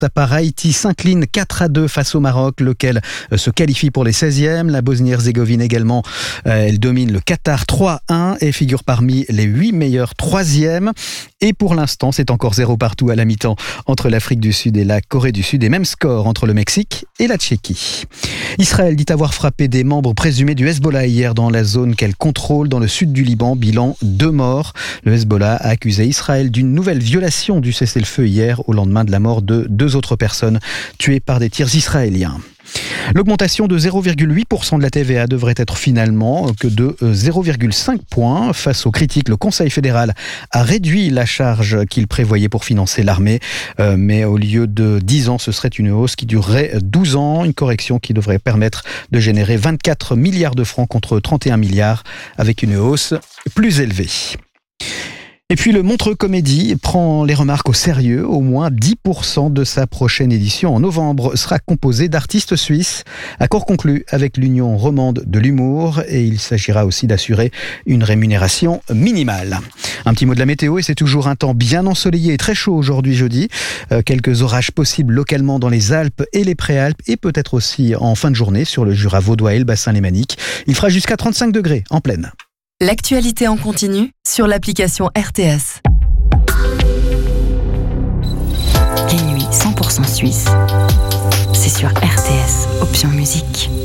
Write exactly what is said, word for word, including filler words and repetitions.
à part Haïti s'incline quatre à deux face au Maroc, lequel se qualifie pour les seizièmes. La Bosnie-Herzégovine également, elle domine le Qatar trois à un et figure parmi les huit meilleurs troisièmes. Et pour l'instant, c'est encore zéro partout à la mi-temps entre l'Afrique du Sud et la Corée du Sud, et même score entre le Mexique et la Tchéquie. Israël dit avoir frappé des membres présumés du Hezbollah hier dans la zone qu'elle contrôle dans le sud du Liban. Bilan deux morts. Le Hezbollah a accusé Israël d'une nouvelle violation du cessez-le-feu hier au lendemain de la mort de deux autres personnes tuées par des tirs israéliens. L'augmentation de zéro virgule huit pour cent de la T V A devrait être finalement que de zéro virgule cinq points. Face aux critiques, le Conseil fédéral a réduit la charge qu'il prévoyait pour financer l'armée. Euh, mais au lieu de dix ans, ce serait une hausse qui durerait douze ans. Une correction qui devrait permettre de générer vingt-quatre milliards de francs contre trente et un milliards avec une hausse plus élevée. Et puis le Montreux Comédie prend les remarques au sérieux. Au moins dix pour cent de sa prochaine édition en novembre sera composée d'artistes suisses. Accord conclu avec l'Union romande de l'humour, et il s'agira aussi d'assurer une rémunération minimale. Un petit mot de la météo, et c'est toujours un temps bien ensoleillé et très chaud aujourd'hui jeudi. Euh, quelques orages possibles localement dans les Alpes et les Préalpes, et peut-être aussi en fin de journée sur le Jura vaudois et le bassin lémanique. Il fera jusqu'à trente-cinq degrés en pleine. L'actualité en continu sur l'application R T S. Les nuits cent pour cent suisses, c'est sur R T S, option musique.